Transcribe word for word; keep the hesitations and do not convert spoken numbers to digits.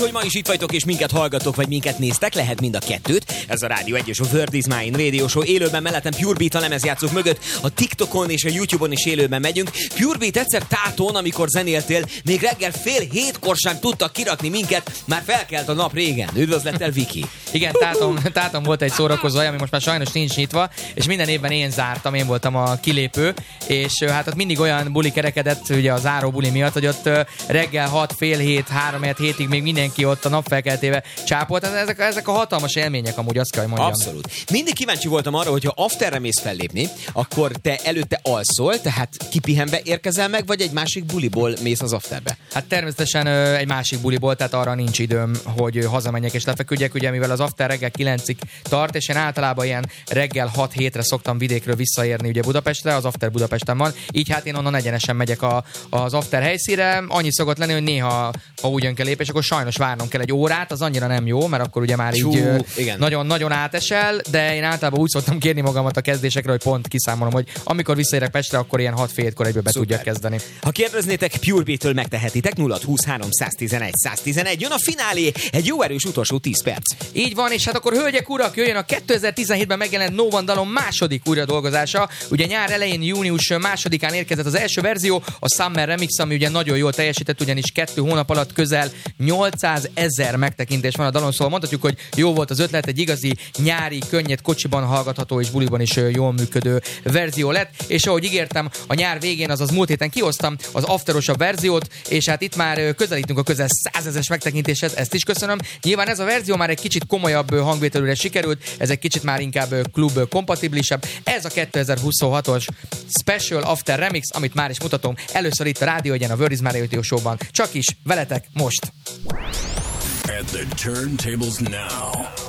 Hogy ma is itt vagytok és minket hallgatok, vagy minket néztek, lehet mind a kettőt. Ez a Rádió egy és a Word is Mine Radio Show. Élőben mellettem Pure Beat a lemezjátszók mögött. A TikTokon és a YouTube-on is élőben megyünk. Pure Beat egyszer Táton, amikor zenéltél, még reggel fél hétkor sem tudtak kirakni minket, már felkelt a nap régen. Üdvözlettel, Viki. Igen, Táton, Táton volt egy szórakozó, ami most már sajnos nincs nyitva, és minden évben én zártam, én voltam a kilépő, és hát ott mindig olyan buli kerekedett, ugye a záró buli miatt, hogy ott reggel hat, fél hét, három hétig még mindenki ott a napfelkeltébe csápolt. Ezek, ezek a hatalmas élmények amúgy, azt kell, hogy mondjam. Abszolút. Mindig kíváncsi voltam arra, hogyha afterre mész fellépni, akkor te előtte alszol, tehát kipihenve érkezel meg, vagy egy másik buliból mész az afterbe? Hát természetesen ö, egy másik buliból, tehát arra nincs időm, hogy ö, hazamenjek és lefeküdjek, ugye mivel az after reggel kilencig tart, és én általában ilyen reggel hat hétre szoktam vidékről visszaérni ugye Budapestre, az after Budapesten van, így hát én onnan egyenesen megyek a, az after helyszínre. Annyi szokott lenni, hogy néha, ha úgy jön kell lépés, akkor sajnos várnom kell egy órát, az annyira nem jó, mert akkor ugye már Csú, így nagyon-nagyon átesel, de én általában úgy szoktam kérni magamat a kezdésekre, hogy pont kiszámolom, hogy amikor visszaérek Pestre, akkor ilyen hat fél hétkor egyből be Szuper. tudjak kezdeni. Ha kérdeznétek, Pure Beat-től megtehetitek, nulla húsz-húszhárom száztizenegy száztizenegy. Jön a finálé, egy jó erős utolsó tíz perc. Így van, és hát akkor hölgyek, urak, jöjjön a kétezer-tizenhétben megjelent No One dalom második újradolgozása. Ugye nyár elején, június másodikán érkezett az első verzió, a Summer Remix, ami ugye nagyon jól teljesített, ugyanis kettő hónap alatt közel nyolcszázezer megtekintés van a dalon, szóval mondhatjuk, hogy jó volt az ötlet, egy igazi nyári, könnyed kocsiban hallgatható és buliban is jól működő verzió lett, és ahogy ígértem, a nyár végén, azaz múlt héten kihoztam az afterosabb verziót, és hát itt már közelítünk a közel százezres megtekintéshez, ezt is köszönöm. Nyilván ez a verzió már egy kicsit komolyabb hangvételűre sikerült, ez egy kicsit már inkább klub kompatibilisebb. Ez a kétezer-huszonhatos Special After Remix, amit már is mutatom először itt a Rádió egyen, a Word is Mine Radio Show-ban. Csak is veletek most! At the turntables now,